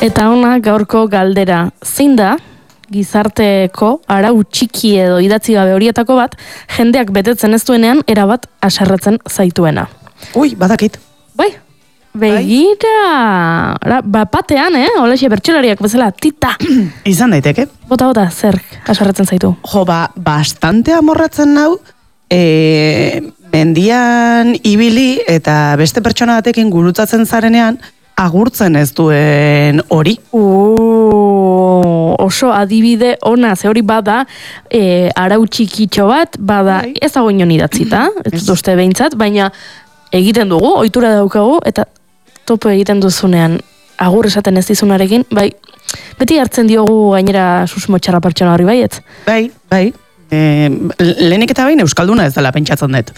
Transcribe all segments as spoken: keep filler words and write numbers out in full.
Eta ona gaurko galdera, zein da gizarteko arau txiki edo idatzi gabe horietako bat, jendeak betetzen ez duenean erabat haserretzen zaituena. Ui, badakit. Bai, begira, ba, batean, eh? Olexe bertsolariak bezala, tita. Izan daiteke. Bota, bota, zer haserretzen zaitu? Jo, ba, bastante amorratzen nau, e, mendian ibili eta beste pertsona batekin gurutzatzen zarenean, agurtzen ez duen hori. Uh, oso adibide ona, ze hori bada, e, arau txikitxo bat, bada, bai. Ez dago inon idatzita, ez dut uste behintzat, baina egiten dugu, ohitura daukagu, eta topo egiten duzunean, agur esaten ez dizunarekin, bai, beti hartzen diogu gainera susmo txarra pertsona hori baietz. Bai, bai. E, lehenik eta bain euskalduna ez dela pentsatzen dut.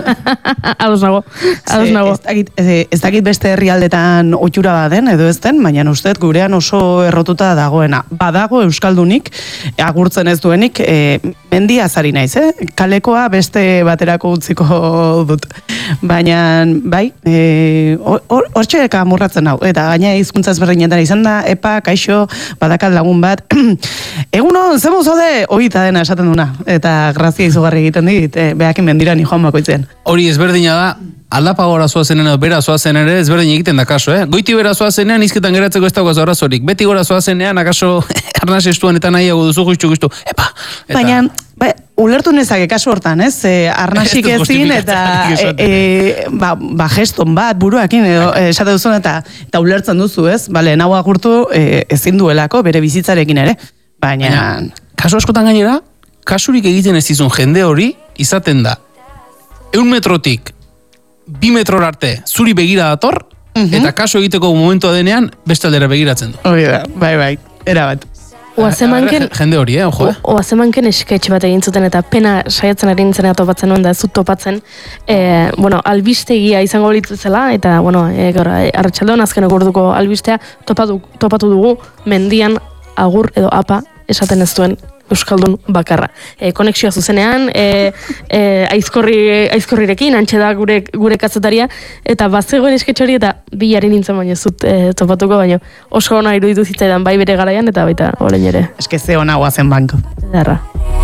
Ados nago, ados nago. Ez dakit, ez dakit beste herrialdetan ohitura baden edo ez den, baina uste gurean oso errotuta dagoena. Badago euskaldunik, agurtzen ez duenik, e, mendia zari naiz, eh? Kalekoa beste baterako utziko dut. Baina, bai, e, hortxe eka amurratzen hau. Eta gaina hizkuntza ezberdinetan izan da, epa, kaixo, badakat lagun bat. Egunon, zemo zode, oita dena esaten duna. Eta grazia izugarri egiten dit, e, behakin mendira ni joan bakoitzen. Hori ezberdina da, aldapa gora zoazenean edo bera zoazen ere ezberdin egiten da kaso, eh? Goiti bera zoazenean izketan geratzeko ez dagoaz arazorik. Beti gora zoazenean, akaso arnaz estuan eta nahiago duzu justu justu. Epa! Eta... Baina, ba, ulertu nezake kasu hortan, ez? E, arnasik ezin eta e, e, ba, ba, geston bat, buruakin, edo, esate duzun eta, eta ulertzen duzu, ez? Bale, nahu agurtu e, ezin duelako, bere bizitzarekin ere. Baina... Baina kaso askotan gainera, kasurik egiten ez dizun jende hori izaten da. Eun metrotik, bi metror arte, zuri begira dator, uh-huh. Eta kaso egiteko momentua denean, beste aldera begiratzen du. Hori da, bai, bai, erabat. Oazemanken, jende hori, eh, ojo, eh? Oazemanken esketx bat egin zuten eta pena saiatzen ari nintzen topatzen nuen da, ez dut topatzen, e, bueno, albistegia izango litzela, eta, bueno, e, gaur, arratsaldean azken orduko albistea topatu, topatu dugu mendian agur edo apa esaten ez duen euskaldun bakarra. E, konexioa zuzenean, e, e, aizkorri, aizkorrirekin, antxe da gure, gure kazetaria, eta bazegoen esketx hori eta bilari nintzen baino zut e, topatuko baino. Oso ona iruditu zitzaidan bai bere garaian eta baita orain ere. Eske ze ona guazen banko. Darra.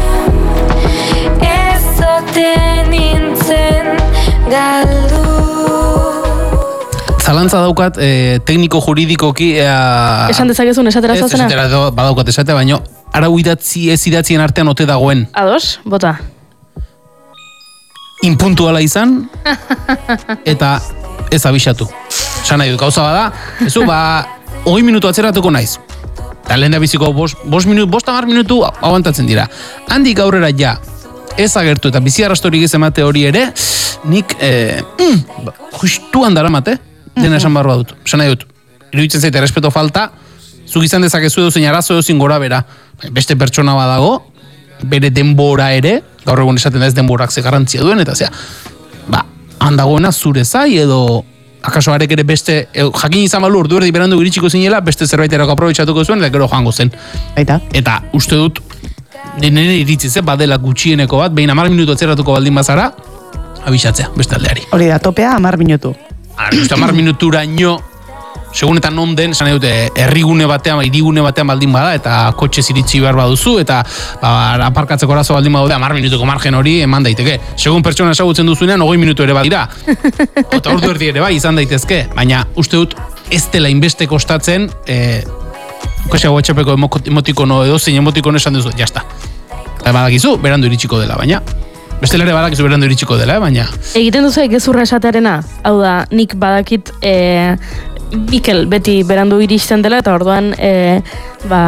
Ezote nintzen galdu. Zalantza daukat, eh, tekniko juridikoki... Eh, Esan dezakezun esatera zazena? Ez esatera badaukat esatea, baino arau idatzi ez idatzien artean ote dagoen. Ados, bota. Inpuntuala izan, eta ez abixatu. Esan nahi dut, gauza bada, ezu, ba, hogei minutu atzeratuko naiz. Eta lehen da biziko, bost minutu, bost amar minutu aguantatzen dira. Handik aurrera ja, ez agertu eta bizi arrastorik ez emate hori ere, nik, eh, mm, justuan daramate, dena esan barroa dut. Esan nahi dut, iruditzen zaite, respeto falta, zuk izan dezakezu edo zein arazo edo zein gora bera. Beste pertsona badago, bere denbora ere, gaur egun esaten da ez denborak ze garrantzia duen, eta zea, ba, handagoena zure zai edo akaso arek ere beste, edo, jakin izan balu ordu erdi berandu iritsiko zinela, beste zerbaiterako aprobetxatuko zuen, eta gero joango zen. Aita. Eta uste dut, nire iritziz, eh, badela gutxieneko bat, behin amar minutu atzeratuko baldin bazara, abixatzea, beste aldeari. Hori da, topea amar minutu. Amar minutura ino, segun eta non den, esan dute, herrigune batean, hirigune batean baldin bada, eta kotxe ziritzi behar baduzu, eta ba, aparkatzeko arazo baldin badute, amar minutuko margen hori eman daiteke. Segun pertsona esagutzen duzunean, hogei minutu ere badira. Eta ordu erdi ere bai, izan daitezke. Baina, uste dut, ez dela inbeste kostatzen, e, kosia WhatsAppeko emotikono edo zein emotikono esan duzu, jazta. Eta badakizu, berandu iritsiko dela, baina... Bestela ere badakizu berandu iritsiko dela, eh, baina... Egiten duzu gezurra esatearena, hau da, nik badakit e, Mikel beti berandu iristen dela, eta orduan, e, ba,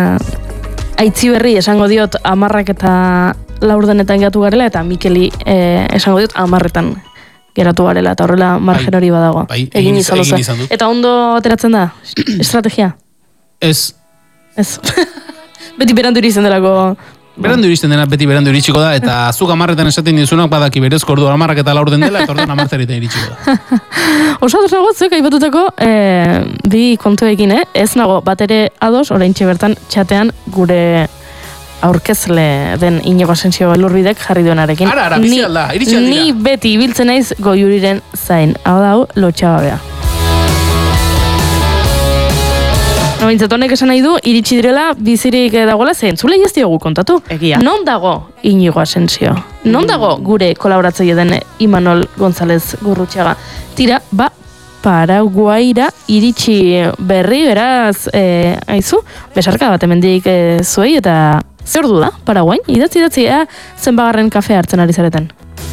aitzi berri esango diot amarrak eta laurdenetan geratu garela, eta Mikeli e, esango diot amarretan geratu garela, eta horrela margen hori badago. Bai, egin egin izan izan duzu. dut. Eta ondo ateratzen da, estrategia? Ez. Ez. Beti berandu iristen delako... Berandu iristen dena beti berandu iritsiko da, eta zuk amarretan esaten dizunak badaki berezko ordu amarrak eta laurden dela, eta orduan amartzeriten iritsiko da. Oso ados nago, zuek aipatutako e, bi kontuekin, eh? Ez nago, bat ere ados, oraintxe bertan txatean gure aurkezle den Iñigo Asencio Elurbidek jarri duenarekin. Ara, ara, bizi alda, iritsi aldira. Ni beti ibiltzen naiz goiuriren zain. Hau da, hau, lotxababea. No, bintzat honek esan nahi du, iritsi direla bizirik dagoela, ze entzulei ez diogu kontatu. Egia. Non dago Inigo Asensio? Non dago gure kolaboratzaile den Imanol González Gurrutxaga? Tira, ba, Paraguaira iritsi berri, beraz, eh, aizu, besarka bat hemendik eh, zuei, eta zer du da, Paraguain? Idatzi, idatzi, ea, zenbagarren kafe hartzen ari zareten.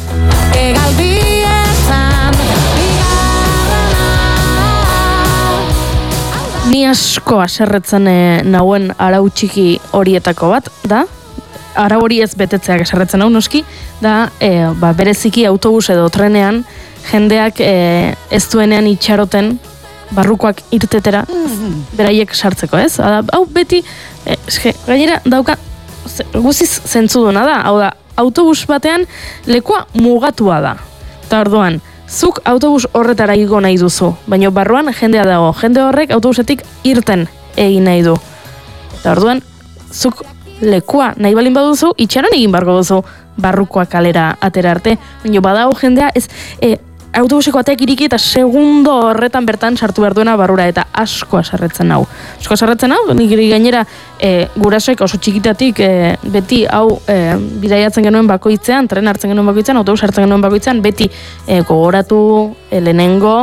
Ni asko aserretzen e, nauen arau txiki horietako bat, da, arau hori ez betetzeak aserretzen nau noski, da, e, ba, bereziki autobus edo trenean, jendeak e, ez duenean itxaroten barrukoak irtetera, beraiek sartzeko, ez? Hau beti, e, eske, gainera dauka, ze, guziz zentzuduna da, hau da, autobus batean lekua mugatua da, eta orduan, zuk autobus horretara igo nahi duzu, baina barruan jendea dago. Jende horrek autobusetik irten egin nahi du. Eta orduan, zuk lekua nahi balin baduzu, itxaron egin barko duzu barrukoa kalera atera arte. Baina badago jendea, ez e, autobuseko ateak iriki eta segundo horretan bertan sartu behar duena barrura, eta asko asarretzen hau. Asko asarretzen hau, nik gainera e, gurasoek oso txikitatik e, beti hau e, bidaiatzen genuen bakoitzean, tren hartzen genuen bakoitzean, autobus hartzen genuen bakoitzean, beti e, gogoratu e, lehenengo,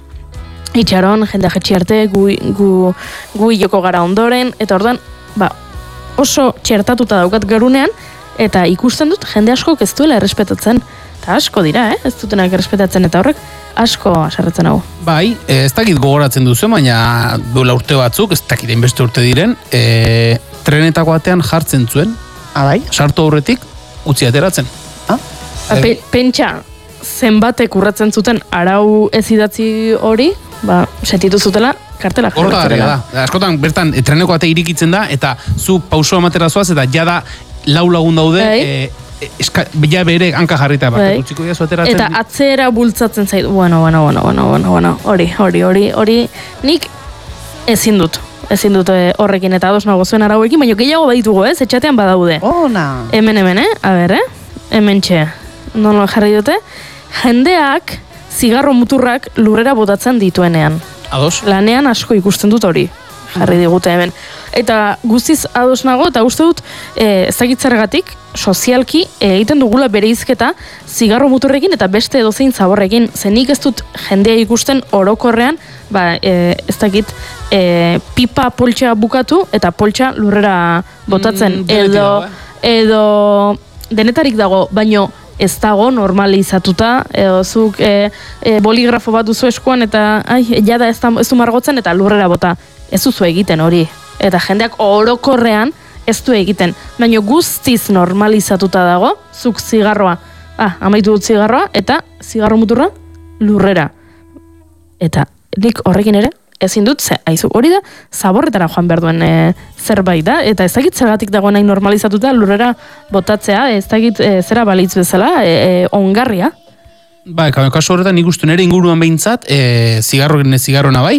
itxaron, jendea jetxi arte, gu, gu, gu joko gara ondoren, eta orduan, ba, oso txertatuta daukat garunean, eta ikusten dut jende asko ez duela errespetatzen. Eta asko dira, eh? Ez dutenak errespetatzen eta horrek asko asarretzen hau. Bai, ez dakit gogoratzen duzu, baina duela urte batzuk, ez dakit beste urte diren, e, trenetako batean jartzen zuen, Ah, bai? sartu aurretik, utzi ateratzen. Ah? Ba, pe, pentsa, zenbatek urratzen zuten arau ez idatzi hori, ba, setitu zutela, kartelak Horta jartzen garria da. Askotan, bertan, e, treneko ate irikitzen da, eta zu pauso amatera zoaz, eta jada lau lagun daude, Bai. e, Eska, ja bere hanka jarrita, bat, Bai. utziko diazu ateratzen. Eta atzera bultzatzen zaitu, bueno, bueno, bueno, bueno, bueno, bueno, hori, hori, hori, hori, nik ezin dut, ezin dut eh, horrekin eta ados nago zuen arauekin, baina gehiago baditugu, ez, etxatean badaude. Ona. Hemen, hemen, eh? A ber, eh? Hemen txe. Non jarri dute? Jendeak zigarro muturrak lurrera botatzen dituenean. Ados? Lanean asko ikusten dut hori. Jarri digute hemen. Eta guztiz ados nago, eta uste dut, e, ez dakit zergatik, sozialki e, egiten dugula bereizketa zigarro muturrekin eta beste edozein zaborrekin. Zenik ez dut jendea ikusten orokorrean, ba, e, ez dakit, e, pipa poltsa bukatu eta poltsa lurrera botatzen. Mm, denetik edo, dago, eh? edo denetarik dago, baino ez dago normalizatuta, edo zuk e, e, boligrafo bat duzu eskuan eta ai, jada ez, da, ez du margotzen eta lurrera bota. Ez duzu egiten hori. Eta jendeak orokorrean ez du egiten. Baina guztiz normalizatuta dago, zuk zigarroa, ah, amaitu dut zigarroa, eta zigarro muturra lurrera. Eta nik horrekin ere, ezin dut, ze, aizu, hori da, zaborretara joan behar duen e, zerbait da, eta ez dakit zergatik dagoen nahi normalizatuta lurrera botatzea, ez dakit e, zera balitz bezala, e, e, ongarria. Ba, kasu horretan nik uste nire inguruan behintzat, e, zigarroen zigarrona bai,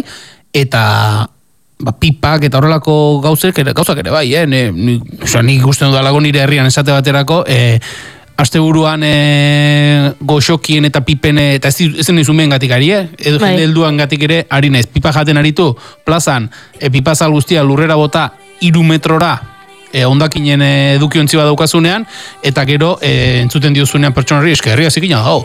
eta ba, pipak eta horrelako gauzek, gauzak ere bai, eh? Ne, ni, oza, nik ikusten dudalago nire herrian esate baterako, e, asteburuan e, goxokien eta pipen, eta ez, ez nahi zumen gatik ari, eh? Edo Bai. jende helduan gatik ere, ari naiz, pipa jaten aritu, plazan, e, pipazal guztia lurrera bota iru metrora, e, ondakinen edukiontzi bat daukazunean, eta gero e, entzuten diozunean pertsonari, eske herria zikina dago.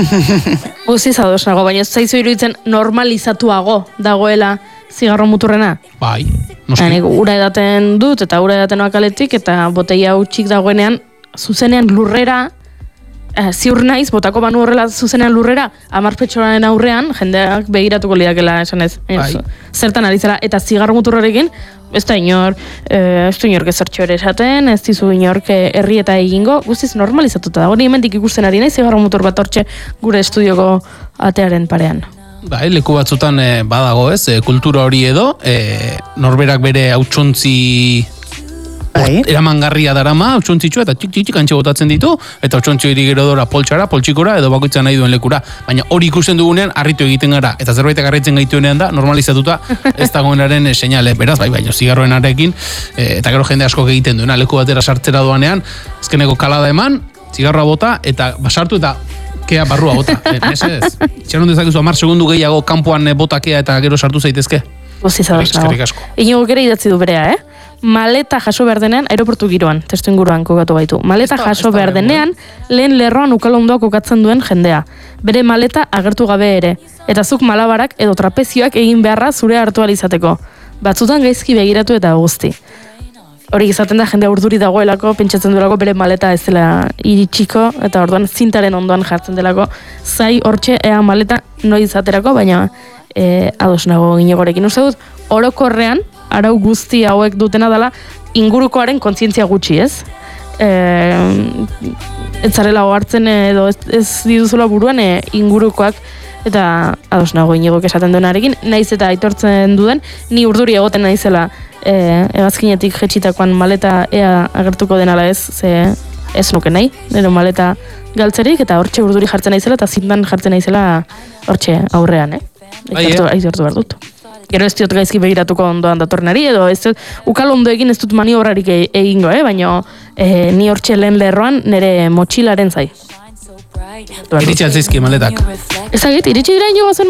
Guztiz ados nago, baina ez zaizu iruditzen normalizatuago dagoela zigarro muturrena. Bai, noski. Nik ura edaten dut, eta ura edaten akaletik, eta boteia hutsik dagoenean, zuzenean lurrera, eh, ziur naiz, botako banu horrela zuzenean lurrera, amarpetxoaren aurrean, jendeak begiratuko lidakela esan ez. Bai. Zertan ari zela, eta zigarro muturrarekin, ez da inor, eh, ez du inork ezertxo ere esaten, ez dizu inork herri eta egingo, guztiz normalizatuta dago. Ni hemendik ikusten ari naiz, zigarro mutur bat hortxe gure estudioko atearen parean. Bai, leku batzutan e, badago ez, e, kultura hori edo, e, norberak bere hautsontzi Bai. eramangarria darama, hautsuntzitxua eta txik txik txik antxe botatzen ditu, eta hautsuntzi hori gero dora poltsara, poltsikora, edo bakoitza nahi duen lekura. Baina hori ikusten dugunean, harritu egiten gara, eta zerbaitek harritzen gaituenean da, normalizatuta ez dagoenaren e, seinale, beraz, bai, baina zigarroen arekin, e, eta gero jende asko egiten duena, leku batera sartzera doanean, azkeneko kalada eman, zigarroa bota, eta basartu eta kea barrua bota. E, mesedez, txaron dezakezu hamar segundu gehiago kanpoan e, botakea eta gero sartu zaitezke. Guztiz ados nago. Eskerrik asko. Inigo ere idatzi du berea, eh? Maleta jaso behar denean, aeroportu giroan, testu inguruan kokatu baitu. Maleta Ez da- jaso ez da behar lehengo, denean, lehen lerroan ukalondoa kokatzen duen jendea. Bere maleta agertu gabe ere. Eta zuk malabarak edo trapezioak egin beharra zure hartu izateko. Batzutan gaizki begiratu eta guzti. Hori izaten da jendea urduri dagoelako, pentsatzen duelako bere maleta ez dela iritsiko, eta orduan zintaren ondoan jartzen delako, zai hortxe ea maleta noiz izaterako, baina e, ados nago Inigorekin. Uste dut, orokorrean, arau guzti hauek dutena dela, ingurukoaren kontzientzia gutxi, ez? E, ez zarela ohartzen edo ez, ez dituzula buruan e, ingurukoak, eta ados nago Inigok esaten duenarekin, naiz eta aitortzen duden, ni urduri egoten naizela e, egazkinetik jetxitakoan maleta ea agertuko denala ez, ze ez nuke nahi, nero maleta galtzerik, eta hortxe urduri jartzen naizela, eta zindan jartzen naizela hortxe aurrean, eh? Bai, Aitortu, eh? aitortu behar dut. Gero ez diot gaizki begiratuko ondoan datornari, edo ez dut, ukal ondo egin ez dut maniobrarik e- egingo, eh? Baina e, ni hortxe lehen lerroan nire motxilaren zai. Iritsi altzaizki maletak. Ezagit, iritsi dira ino zen